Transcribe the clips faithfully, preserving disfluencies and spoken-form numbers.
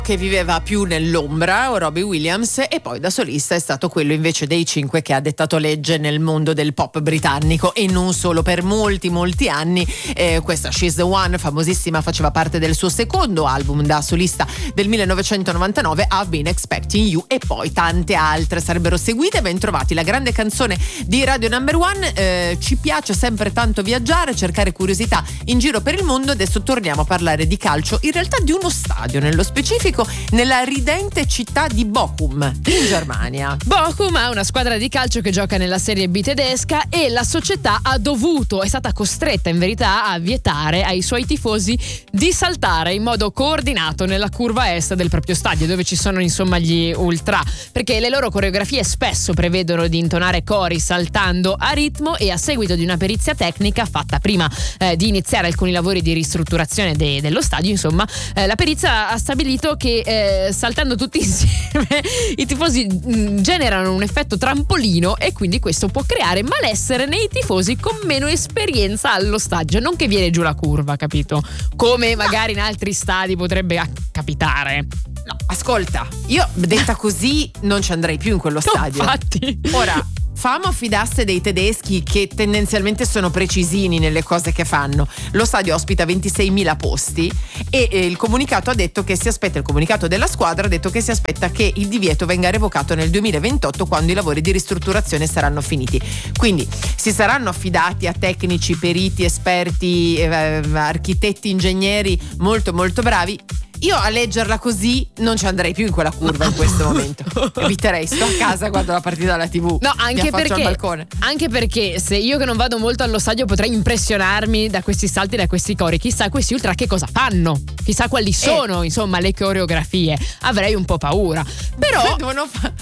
che viveva più nell'ombra, Robbie Williams, e poi da solista è stato quello invece dei cinque che ha dettato legge nel mondo del pop britannico, e non solo, per molti molti anni. Eh, questa She's the One, famosissima, faceva parte del suo secondo album da solista del millenovecentonovantanove, I've Been Expecting You, e poi tante altre sarebbero seguite. Ben trovati, la grande canzone di Radio Number One. Eh, ci piace sempre tanto viaggiare, cercare curiosità in giro per il mondo. Adesso torniamo a parlare di calcio, in realtà di uno stadio nello specifico, nella ridente città di Bochum in Germania. Bochum ha una squadra di calcio che gioca nella Serie B tedesca, e la società ha dovuto, è stata costretta in verità a vietare ai suoi tifosi di saltare in modo coordinato nella curva est del proprio stadio, dove ci sono insomma gli ultra, perché le loro coreografie spesso prevedono di intonare cori saltando a ritmo, e a seguito di una perizia tecnica fatta prima eh, di iniziare alcuni lavori di ristrutturazione de- dello stadio, insomma eh, la perizia ha stabilito che eh, saltando tutti insieme i tifosi mh, generano un effetto trampolino, e quindi questo può creare malessere nei tifosi con meno esperienza allo stadio, non che viene giù la curva, capito? Come magari in altri stadi potrebbe capitare. No, ascolta, io detta così non ci andrei più in quello stadio. Infatti. Ora, famo fidasse dei tedeschi, che tendenzialmente sono precisini nelle cose che fanno. Lo stadio ospita ventiseimila posti, e eh, il comunicato ha detto che si aspetta, il comunicato della squadra ha detto che si aspetta che il divieto venga revocato nel duemilaventotto, quando i lavori di ristrutturazione saranno finiti. Quindi si saranno affidati a tecnici, periti, esperti, eh, architetti, ingegneri molto molto bravi. Io a leggerla così non ci andrei più in quella curva in questo momento. Eviterei, sto a casa, guardo la partita alla tivù. No, anche perché, al balcone. anche perché se io che non vado molto allo stadio potrei impressionarmi da questi salti, da questi cori, chissà questi ultra che cosa fanno, chissà quali sono eh. insomma le coreografie. Avrei un po' paura. Però devono, fa-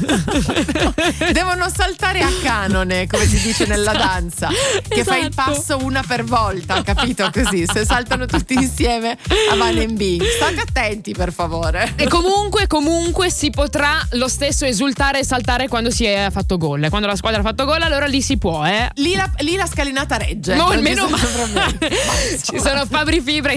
devono saltare a canone, come si dice nella danza, che esatto. fai il passo una per volta, capito? Così, se saltano tutti insieme a Van and Bing. State attenti, per favore. E comunque, comunque si potrà lo stesso esultare e saltare quando si è fatto gol. Quando la squadra ha fatto gol, allora lì si può, eh. Lì la, lì la scalinata regge. No, non almeno ci sono problemi. Ci sono Fabri Fibra